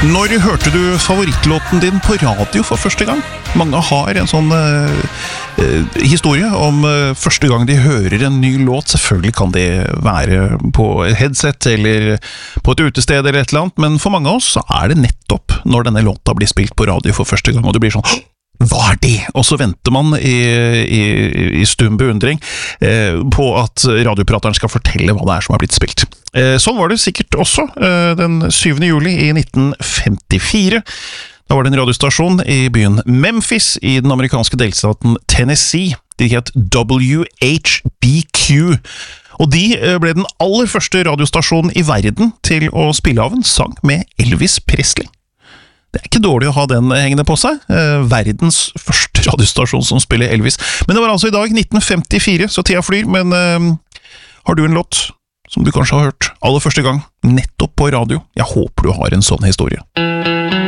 Når hørte du favorittlåten din på radio for første gang? Mange har en sånn historie om første gang de hører en ny låt. Selvfølgelig kan det være på et headset eller på et utested eller et eller annet, men for mange av oss så er det nettopp når denne låta blir spilt på radio for første gang, og det blir sånn hva er det? Og så venter man i stum beundring på at radioprateren skal fortelle hva det er som har blitt spilt. Sånn var det sikkert også den 7. juli i 1954. Da var det en radiostasjon i byen Memphis i den amerikanske delstaten Tennessee. De het WHBQ. Og de ble den aller første radiostasjonen i verden til å spille av en sang med Elvis Presley. Det er ikke dårlig å ha den hengende på seg. Verdens første radiostasjon som spiller Elvis. Men det var altså i dag, 1954, så tida flyr. Men har du en låt som du kanskje har hørt aller første gang, nettopp på radio? Jeg håper du har en sånn historie.